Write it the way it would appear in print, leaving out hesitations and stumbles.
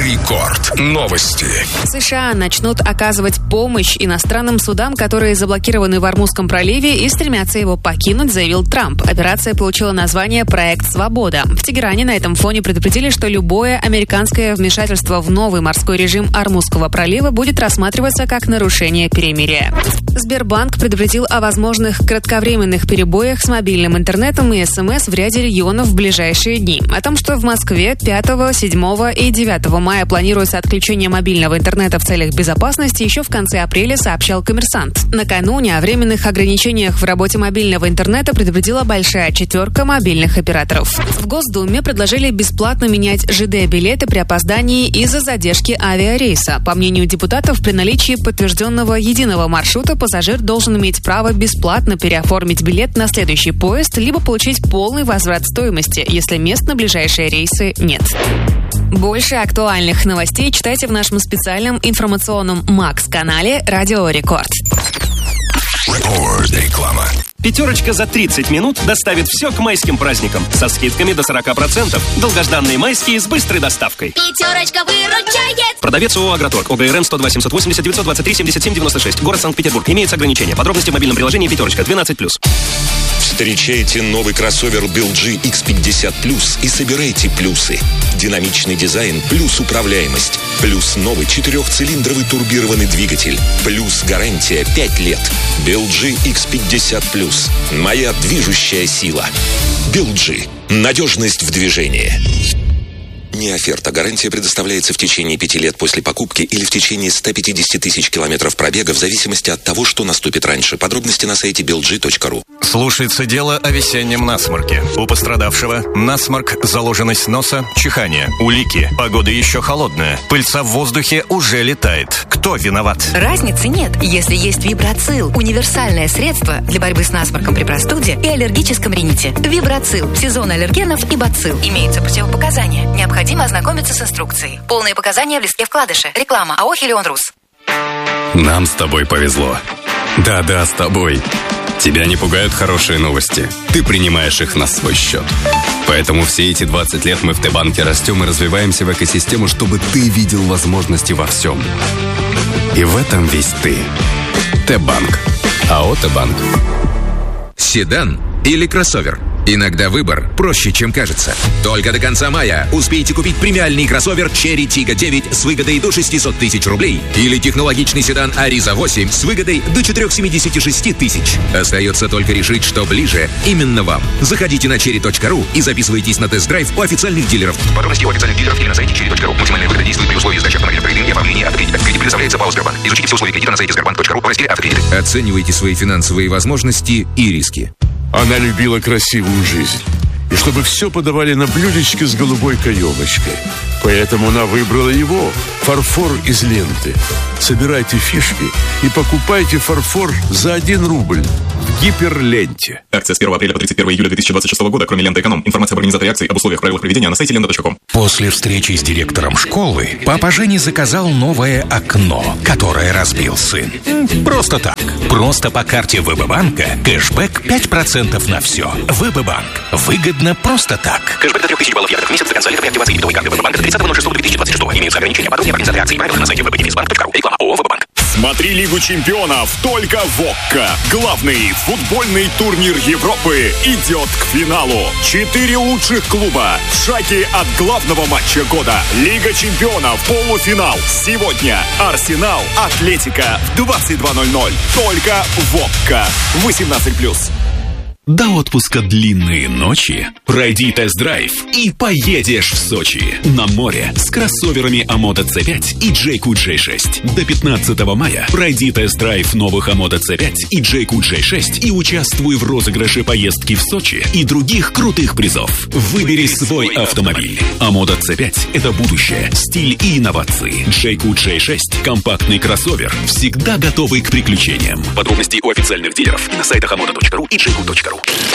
Рекорд. Новости. США начнут оказывать помощь иностранным судам, которые заблокированы в Ормузском проливе и стремятся его покинуть, заявил Трамп. Операция получила название «Проект Свобода». В Тегеране на этом фоне предупредили, что любое американское вмешательство в новый морской режим Ормузского пролива будет рассматриваться как нарушение перемирия. Сбербанк предупредил о возможных кратковременных перебоях с мобильным интернетом и СМС в ряде регионов в ближайшие дни. О том, что в Москве 5, 7 и 9 мая планируется отключение мобильного интернета в целях безопасности, еще в конце апреля сообщал «Коммерсант». Накануне о временных ограничениях в работе мобильного интернета предупредила большая четверка мобильных операторов. В Госдуме предложили бесплатно менять ЖД-билеты при опоздании из-за задержки авиарейса. По мнению депутатов, при наличии подтвержденного единого маршрута пассажир должен иметь право бесплатно переоформить билет на следующий поезд, либо получить полный возврат стоимости, если мест на ближайшие рейсы нет. Больше актуальных новостей читайте в нашем специальном информационном Макс-канале «Радио Рекорд». Реклама. Пятерочка за 30 минут доставит все к майским праздникам. Со скидками до 40%. Долгожданные майские с быстрой доставкой. Пятерочка выручает. Продавец ООО «Агроторг». ОГРН 102 780 923 77 96. Город Санкт-Петербург. Имеются ограничения. Подробности в мобильном приложении «Пятерочка» 12+. Встречайте новый кроссовер BLG X50 Plus и собирайте плюсы. Динамичный дизайн плюс управляемость. Плюс новый 4-цилиндровый турбированный двигатель. Плюс гарантия 5 лет. BLG X50 Plus. Моя движущая сила. BLG. Надежность в движении. Не оферта. Гарантия предоставляется в течение 5 лет после покупки или в течение 150 тысяч километров пробега в зависимости от того, что наступит раньше. Подробности на сайте belg.ru. Слушается дело о весеннем насморке. У пострадавшего насморк, заложенность носа, чихание, улики. Погода еще холодная. Пыльца в воздухе уже летает. Кто виноват? Разницы нет, если есть Вибрацил. Универсальное средство для борьбы с насморком при простуде и аллергическом рините. Вибрацил. Сезон аллергенов и бацилл. Имеются противопоказания. Необходимо ознакомиться с инструкцией. Полные показания в листке вкладыша. Реклама АО «Хелион Рус». Нам с тобой повезло. Да-да, с тобой. Тебя не пугают хорошие новости. Ты принимаешь их на свой счет. Поэтому все эти 20 лет мы в Т-банке растем и развиваемся в экосистему, чтобы ты видел возможности во всем. И в этом весь ты. Т-банк. АО «Т-банк». Седан или кроссовер? Иногда выбор проще, чем кажется. Только до конца мая успейте купить премиальный кроссовер Cherry Tiggo 9 с выгодой до 600 тысяч рублей или технологичный седан Ariza 8 с выгодой до 476 тысяч. Остается только решить, что ближе именно вам. Заходите на cherry.ru и записывайтесь на тест-драйв у официальных дилеров. Подробности у официальных дилеров или на сайте cherry.ru. Максимальная выгода действует при условии сдачи автомобиля в трейдинг и оформления автокредита. Кредит предоставляется ПАО «Сбербанк». Изучите все условия кредита на сайте sberbank.ru в разделе «Автокредиты». Оценивайте свои финансовые возможности и риски. Она любила красивую жизнь. И чтобы все подавали на блюдечке с голубой каемочкой. Поэтому она выбрала его. Фарфор из ленты. Собирайте фишки и покупайте фарфор за 1 рубль в Гиперленте. Акция с 1 апреля по 31 июля 2026 года, кроме ленты «Эконом». Информация об организаторе акции, об условиях, правилах проведения на сайте lenta.com. После встречи с директором школы папа Жени заказал новое окно, которое разбил сын. Просто так. Просто по карте ВБ-банка кэшбэк 5% на все. ВБ-банк. Выгодно просто так. Кэшбэк до 3000 баллов евро в месяц до конца лета при активации лимитовой карты ВБ-банка до 30.06.2026. Имеются ограничения. Подробнее об организации и правилах на сайте www.bank.ru. Реклама ООО «ВБ-банк». Смотри Лигу чемпионов только в ОККО. Главный футбольный турнир Европы идет к финалу. 4 лучших клуба в шаге от главного матча года. Лига чемпионов, полуфинал. Сегодня Арсенал, Атлетико в 22:00. Только в ОККО. 18+. До отпуска длинные ночи. Пройди тест-драйв и поедешь в Сочи. На море с кроссоверами Амода C5 и Джейку J6. До 15 мая пройди тест-драйв новых Амода C5 и Джейку J6 и участвуй в розыгрыше поездки в Сочи и других крутых призов. Выбери свой автомобиль. Амода C5 – это будущее, стиль и инновации. Джейку J6 – компактный кроссовер, всегда готовый к приключениям. Подробности у официальных дилеров и на сайтах amoda.ru и jayco.ru.